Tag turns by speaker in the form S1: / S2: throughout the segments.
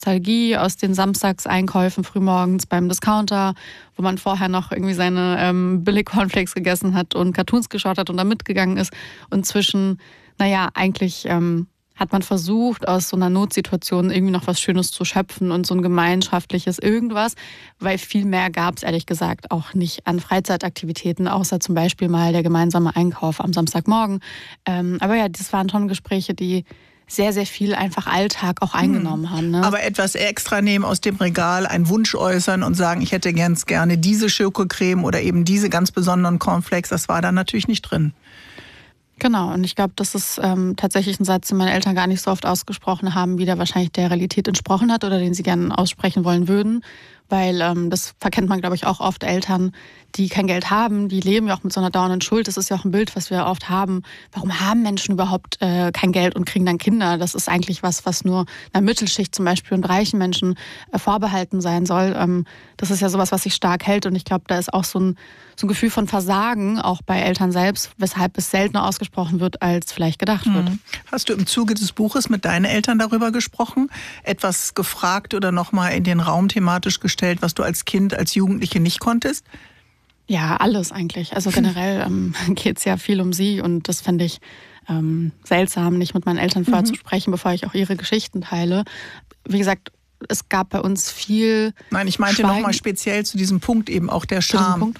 S1: Nostalgie aus den Samstagseinkäufen frühmorgens beim Discounter, wo man vorher noch irgendwie seine Billig-Cornflakes gegessen hat und Cartoons geschaut hat und da mitgegangen ist. Und eigentlich hat man versucht, aus so einer Notsituation irgendwie noch was Schönes zu schöpfen und so ein gemeinschaftliches irgendwas, weil viel mehr gab es ehrlich gesagt auch nicht an Freizeitaktivitäten, außer zum Beispiel mal der gemeinsame Einkauf am Samstagmorgen. Aber ja, das waren schon Gespräche, die sehr, sehr viel einfach Alltag auch eingenommen haben. Ne?
S2: Aber etwas extra nehmen aus dem Regal, einen Wunsch äußern und sagen, ich hätte ganz gerne diese Schokocreme oder eben diese ganz besonderen Cornflakes, das war da natürlich nicht drin.
S1: Genau, und ich glaube, das ist tatsächlich ein Satz, den meine Eltern gar nicht so oft ausgesprochen haben, wie der wahrscheinlich der Realität entsprochen hat oder den sie gerne aussprechen wollen würden. Weil das verkennt man, glaube ich, auch oft Eltern, die kein Geld haben, die leben ja auch mit so einer dauernden Schuld. Das ist ja auch ein Bild, was wir oft haben. Warum haben Menschen überhaupt kein Geld und kriegen dann Kinder? Das ist eigentlich was nur einer Mittelschicht zum Beispiel und reichen Menschen vorbehalten sein soll. Das ist ja sowas, was sich stark hält. Und ich glaube, da ist auch so ein Gefühl von Versagen, auch bei Eltern selbst, weshalb es seltener ausgesprochen wird, als vielleicht gedacht wird.
S2: Hast du im Zuge des Buches mit deinen Eltern darüber gesprochen? Etwas gefragt oder nochmal in den Raum thematisch gestellt, was du als Kind, als Jugendliche nicht konntest?
S1: Ja, alles eigentlich. Also generell geht es ja viel um sie und das fände ich seltsam, nicht mit meinen Eltern vorher zu sprechen, bevor ich auch ihre Geschichten teile. Wie gesagt, es gab bei uns viel
S2: Nein, ich meinte nochmal speziell zu diesem Punkt eben auch der Scham.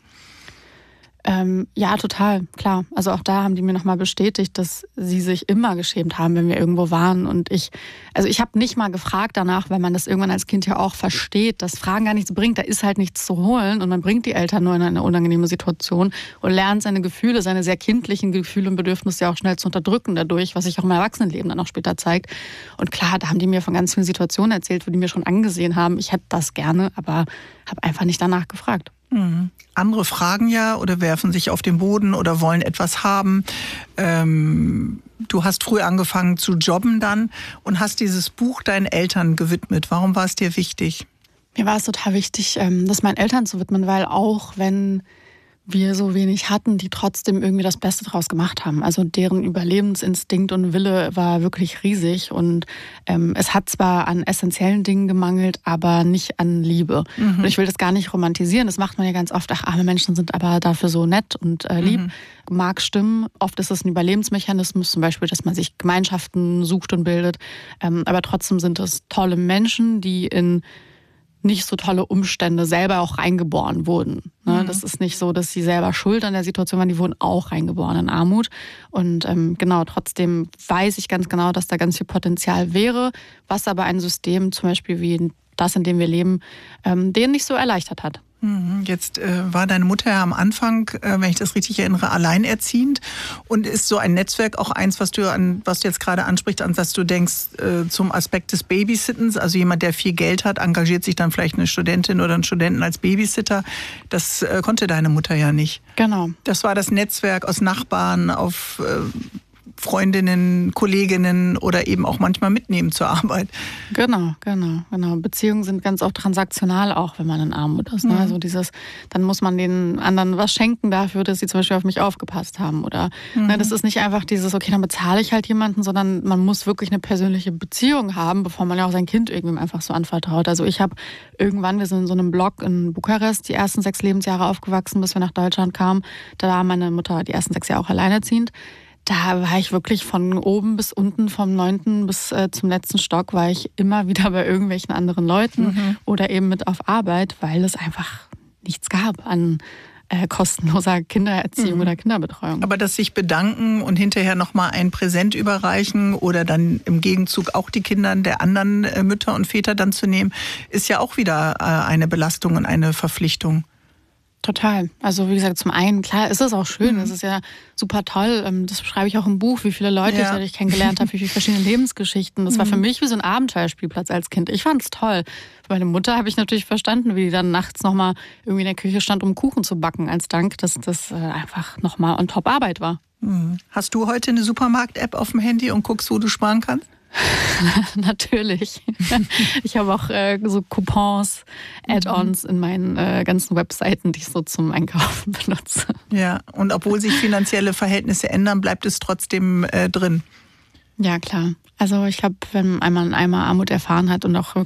S1: Ja, total, klar. Also auch da haben die mir nochmal bestätigt, dass sie sich immer geschämt haben, wenn wir irgendwo waren. Und ich habe nicht mal gefragt danach, weil man das irgendwann als Kind ja auch versteht, dass Fragen gar nichts bringt. Da ist halt nichts zu holen und man bringt die Eltern nur in eine unangenehme Situation und lernt seine Gefühle, seine sehr kindlichen Gefühle und Bedürfnisse ja auch schnell zu unterdrücken dadurch, was sich auch im Erwachsenenleben dann auch später zeigt. Und klar, da haben die mir von ganz vielen Situationen erzählt, wo die mir schon angesehen haben, ich hätte das gerne, aber habe einfach nicht danach gefragt.
S2: Andere fragen ja oder werfen sich auf den Boden oder wollen etwas haben. Du hast früh angefangen zu jobben dann und hast dieses Buch deinen Eltern gewidmet. Warum war es dir wichtig?
S1: Mir war es total wichtig, das meinen Eltern zu widmen, weil auch wenn wir so wenig hatten, die trotzdem irgendwie das Beste draus gemacht haben. Also deren Überlebensinstinkt und Wille war wirklich riesig und es hat zwar an essentiellen Dingen gemangelt, aber nicht an Liebe. Und ich will das gar nicht romantisieren, das macht man ja ganz oft, arme Menschen sind aber dafür so nett und lieb. Mag stimmen, oft ist es ein Überlebensmechanismus, zum Beispiel, dass man sich Gemeinschaften sucht und bildet, aber trotzdem sind es tolle Menschen, die in nicht so tolle Umstände selber auch reingeboren wurden. Das ist nicht so, dass sie selber schuld an der Situation waren, die wurden auch reingeboren in Armut. Und trotzdem weiß ich ganz genau, dass da ganz viel Potenzial wäre, was aber ein System zum Beispiel wie das, in dem wir leben, denen nicht so erleichtert hat.
S2: Jetzt war deine Mutter ja am Anfang, wenn ich das richtig erinnere, alleinerziehend und ist so ein Netzwerk auch eins, was du jetzt gerade ansprichst, an was du denkst zum Aspekt des Babysittens. Also jemand, der viel Geld hat, engagiert sich dann vielleicht eine Studentin oder einen Studenten als Babysitter. Das konnte deine Mutter ja nicht.
S1: Genau.
S2: Das war das Netzwerk aus Nachbarn, auf Freundinnen, Kolleginnen oder eben auch manchmal mitnehmen zur Arbeit.
S1: Genau. Beziehungen sind ganz oft transaktional, auch wenn man in Armut ist. Ne? Also dann muss man den anderen was schenken dafür, dass sie zum Beispiel auf mich aufgepasst haben. Oder das ist nicht einfach dieses, okay, dann bezahle ich halt jemanden, sondern man muss wirklich eine persönliche Beziehung haben, bevor man ja auch sein Kind irgendwem einfach so anvertraut. Also ich habe irgendwann, wir sind in so einem Blog in Bukarest, die ersten 6 Lebensjahre aufgewachsen, bis wir nach Deutschland kamen. Da war meine Mutter die ersten 6 Jahre auch alleinerziehend. Da war ich wirklich von oben bis unten, vom 9. bis zum letzten Stock, war ich immer wieder bei irgendwelchen anderen Leuten oder eben mit auf Arbeit, weil es einfach nichts gab an kostenloser Kindererziehung oder Kinderbetreuung.
S2: Aber das sich bedanken und hinterher nochmal ein Präsent überreichen oder dann im Gegenzug auch die Kinder der anderen Mütter und Väter dann zu nehmen, ist ja auch wieder eine Belastung und eine Verpflichtung.
S1: Total. Also wie gesagt, zum einen, klar, ist es auch schön, es ist ja super toll, das schreibe ich auch im Buch, wie viele Leute ich dadurch kennengelernt habe, wie viele verschiedene Lebensgeschichten. Das war für mich wie so ein Abenteuerspielplatz als Kind. Ich fand es toll. Für meine Mutter habe ich natürlich verstanden, wie die dann nachts nochmal irgendwie in der Küche stand, um Kuchen zu backen, als Dank, dass das einfach nochmal on top Arbeit war.
S2: Hast du heute eine Supermarkt-App auf dem Handy und guckst, wo du sparen kannst?
S1: Natürlich. Ich habe auch so Coupons, Add-ons in meinen ganzen Webseiten, die ich so zum Einkaufen benutze.
S2: Ja, und obwohl sich finanzielle Verhältnisse ändern, bleibt es trotzdem drin.
S1: Ja, klar. Also ich glaube, wenn man einmal Armut erfahren hat und auch